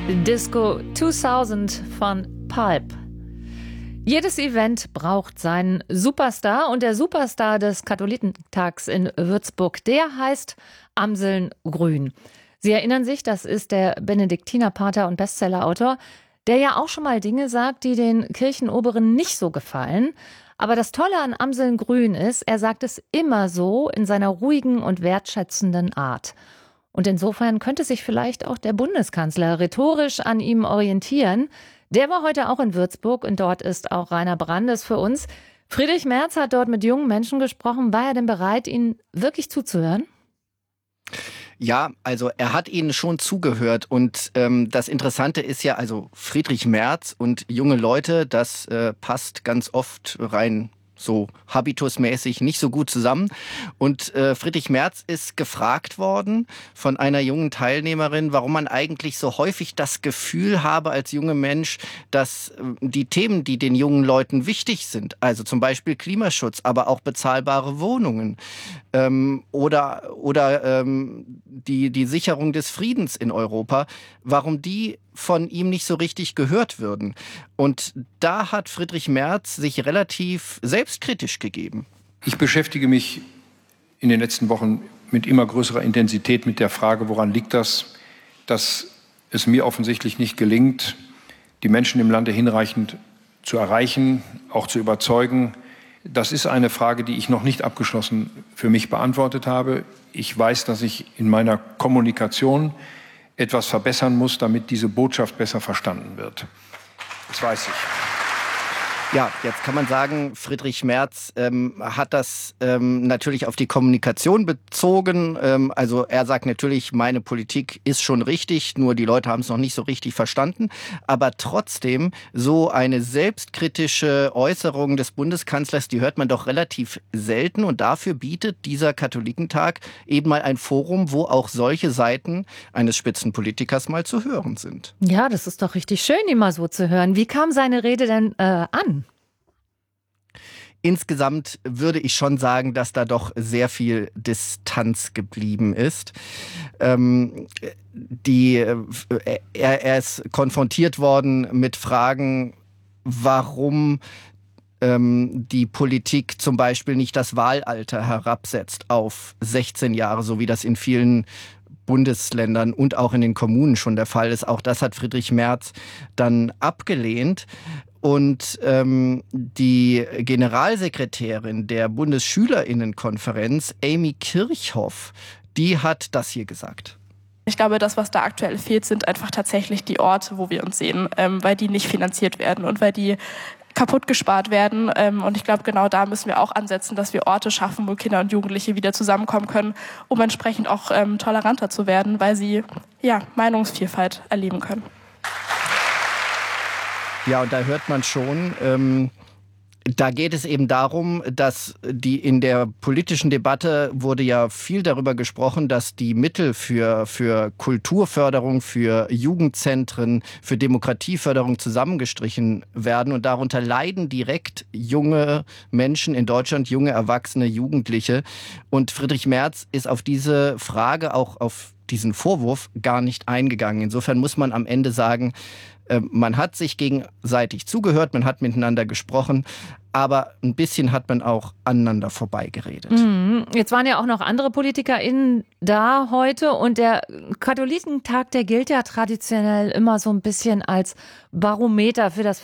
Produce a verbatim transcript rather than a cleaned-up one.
Disco zweitausend von Pulp. Jedes Event braucht seinen Superstar und der Superstar des Katholikentags in Würzburg, der heißt Amseln Grün. Sie erinnern sich, das ist der Benediktinerpater und Bestsellerautor, der ja auch schon mal Dinge sagt, die den Kirchenoberen nicht so gefallen. Aber das Tolle an Amseln Grün ist, er sagt es immer so in seiner ruhigen und wertschätzenden Art. Und insofern könnte sich vielleicht auch der Bundeskanzler rhetorisch an ihm orientieren. Der war heute auch in Würzburg und dort ist auch Rainer Brandes für uns. Friedrich Merz hat dort mit jungen Menschen gesprochen. War er denn bereit, ihnen wirklich zuzuhören? Ja, also er hat ihnen schon zugehört und ähm, das Interessante ist ja, also Friedrich Merz und junge Leute, das äh, passt ganz oft rein so habitusmäßig nicht so gut zusammen. Und äh, Friedrich Merz ist gefragt worden von einer jungen Teilnehmerin, warum man eigentlich so häufig das Gefühl habe als junger Mensch, dass äh, die Themen, die den jungen Leuten wichtig sind, also zum Beispiel Klimaschutz, aber auch bezahlbare Wohnungen ähm, oder, oder ähm, die, die Sicherung des Friedens in Europa, warum die von ihm nicht so richtig gehört würden. Und da hat Friedrich Merz sich relativ selbstkritisch gegeben. Ich beschäftige mich in den letzten Wochen mit immer größerer Intensität mit der Frage, woran liegt das, dass es mir offensichtlich nicht gelingt, die Menschen im Lande hinreichend zu erreichen, auch zu überzeugen. Das ist eine Frage, die ich noch nicht abgeschlossen für mich beantwortet habe. Ich weiß, dass ich in meiner Kommunikation etwas verbessern muss, damit diese Botschaft besser verstanden wird. Das weiß ich. Ja, jetzt kann man sagen, Friedrich Merz ähm, hat das ähm, natürlich auf die Kommunikation bezogen. Ähm, also er sagt natürlich, meine Politik ist schon richtig, nur die Leute haben es noch nicht so richtig verstanden. Aber trotzdem, so eine selbstkritische Äußerung des Bundeskanzlers, die hört man doch relativ selten. Und dafür bietet dieser Katholikentag eben mal ein Forum, wo auch solche Seiten eines Spitzenpolitikers mal zu hören sind. Ja, das ist doch richtig schön, ihn mal so zu hören. Wie kam seine Rede denn äh, an? Insgesamt würde ich schon sagen, dass da doch sehr viel Distanz geblieben ist. Ähm, die, er, er ist konfrontiert worden mit Fragen, warum ähm, die Politik zum Beispiel nicht das Wahlalter herabsetzt auf sechzehn Jahre, so wie das in vielen Bundesländern und auch in den Kommunen schon der Fall ist. Auch das hat Friedrich Merz dann abgelehnt. Und ähm, die Generalsekretärin der Bundesschülerinnenkonferenz, Amy Kirchhoff, die hat das hier gesagt. Ich glaube, das, was da aktuell fehlt, sind einfach tatsächlich die Orte, wo wir uns sehen, ähm, weil die nicht finanziert werden und weil die kaputt gespart werden. Ähm, und ich glaube, genau da müssen wir auch ansetzen, dass wir Orte schaffen, wo Kinder und Jugendliche wieder zusammenkommen können, um entsprechend auch ähm, toleranter zu werden, weil sie ja Meinungsvielfalt erleben können. Ja, und da hört man schon, ähm, da geht es eben darum, dass die in der politischen Debatte wurde ja viel darüber gesprochen, dass die Mittel für, für Kulturförderung, für Jugendzentren, für Demokratieförderung zusammengestrichen werden. Und darunter leiden direkt junge Menschen in Deutschland, junge Erwachsene, Jugendliche. Und Friedrich Merz ist auf diese Frage, auch auf diesen Vorwurf, gar nicht eingegangen. Insofern muss man am Ende sagen, man hat sich gegenseitig zugehört, man hat miteinander gesprochen, aber ein bisschen hat man auch aneinander vorbeigeredet. Mhm. Jetzt waren ja auch noch andere PolitikerInnen da heute und der Katholikentag, der gilt ja traditionell immer so ein bisschen als Barometer für das